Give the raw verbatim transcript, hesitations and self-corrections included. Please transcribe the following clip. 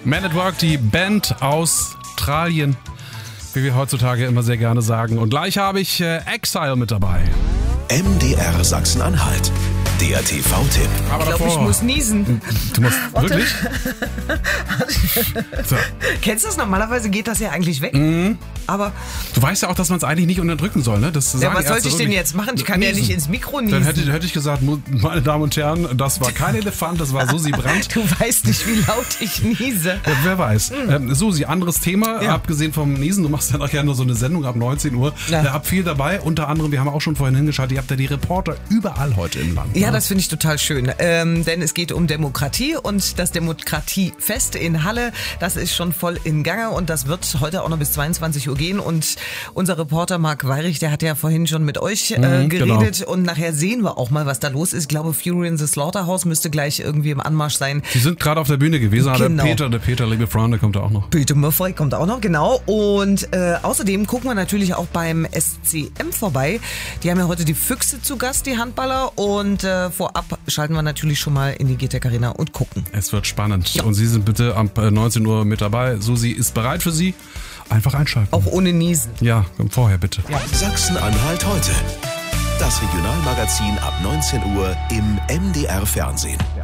Man at Work, die Band aus Australien, wie wir heutzutage immer sehr gerne sagen. Und gleich habe ich äh, Exile mit dabei. M D R Sachsen-Anhalt, der T V-Tipp. Aber Ich glaube, ich muss niesen. Du musst wirklich? So. Kennst du das? Normalerweise geht das ja eigentlich weg. Mhm. Aber Du weißt ja auch, dass man es eigentlich nicht unterdrücken soll, ne? Das ja, sagen was sollte Ärzte ich denn wirklich. jetzt machen? Ich kann ja Niesen. nicht ins Mikro niesen. Dann hätte, hätte ich gesagt, meine Damen und Herren, das war kein Elefant, das war Susi Brandt. Du weißt nicht, wie laut ich niese. Ja, wer weiß. Ähm, Susi, anderes Thema, Ja. abgesehen vom Niesen, du machst ja noch gerne so eine Sendung ab neunzehn Uhr. Ja. Da habt viel dabei, unter anderem, wir haben auch schon vorhin hingeschaut, ihr habt ja die Reporter überall heute im Land. Ja, ne? das finde ich total schön, ähm, denn es geht um Demokratie und das Demokratiefest in Halle, das ist schon voll in Gange und das wird heute auch noch bis zweiundzwanzig Uhr gehen und unser Reporter Marc Weirich, der hat ja vorhin schon mit euch äh, Mhm, geredet und nachher sehen wir auch mal, was da los ist. Ich glaube, Fury in the Slaughterhouse müsste gleich irgendwie im Anmarsch sein. Die sind gerade auf der Bühne gewesen, aber Genau. der Peter, der Peter, liebe Freunde, kommt da auch noch. Peter Maffay kommt auch noch, genau. Und äh, außerdem gucken wir natürlich auch beim S C M vorbei. Die haben ja heute die Füchse zu Gast, die Handballer. Und äh, vorab schalten wir natürlich schon mal in die G T E C Arena und gucken. Es wird spannend. Und Sie sind bitte ab neunzehn Uhr mit dabei. Susi ist bereit für Sie. Einfach einschalten. Auch ohne Niesen. Ja, vorher bitte. Sachsen-Anhalt heute. Das Regionalmagazin ab neunzehn Uhr im M D R Fernsehen.